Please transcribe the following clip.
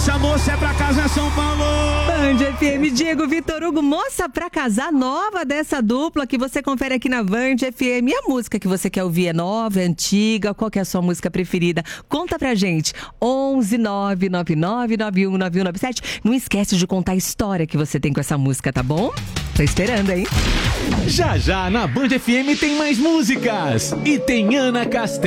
Essa moça é pra casar São Paulo. Band FM, Diego, Vitor Hugo, moça pra casar, nova dessa dupla que você confere aqui na Band FM. E a música que você quer ouvir é nova, é antiga? Qual que é a sua música preferida? Conta pra gente. 11 999 919197. Não esquece de contar a história que você tem com essa música, tá bom? Tô esperando, hein? Já já na Band FM tem mais músicas. E tem Ana Castelo.